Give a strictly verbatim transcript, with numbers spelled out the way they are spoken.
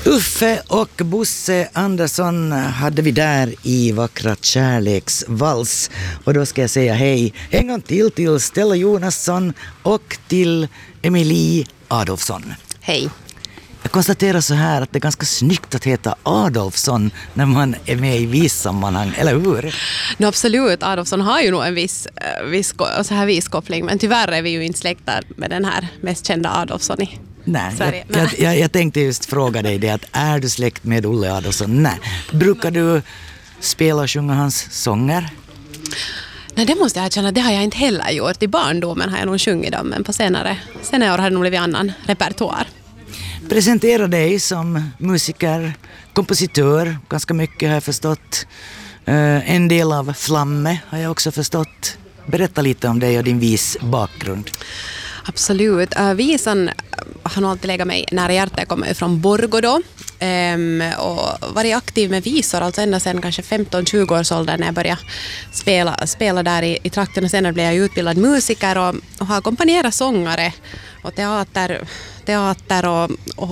Uffe och Bosse Andersson hade vi där i Vackra kärleksvals. Och då ska jag säga hej en gång till till Stella Jonasson och till Emilie Adolfsson. Hej. Jag konstaterar så här att det är ganska snyggt att heta Adolfsson när man är med i vissammanhang, eller hur? No, absolut, Adolfsson har ju nog en viss, viss, så här viss koppling, men tyvärr är vi ju inte släkta med den här mest kända Adolfsson i Nej, Sverige. jag, jag, jag, jag tänkte just fråga dig det, att är du släkt med Olle Adolfsson? Nej. Brukar du spela och sjunga hans sånger? Nej, det måste jag erkänna, det har jag inte heller gjort. I barndomen har jag nog sjungit dem, men på senare, senare år har det nog blivit annan repertoar. Presentera dig som musiker, kompositör, ganska mycket har jag förstått. Uh, en del av Flamme har jag också förstått. Berätta lite om dig och din vis bakgrund. Absolut. Uh, visan har nog alltid legat mig nära hjärtat. Jag kommer från Borgå då. Um, och varit aktiv med visor, alltså ända sedan kanske femton tjugo års ålder när jag började spela, spela där i, i trakten. Och sen blev jag utbildad musiker och, och har ackompanjerat sångare och teater, teater och, och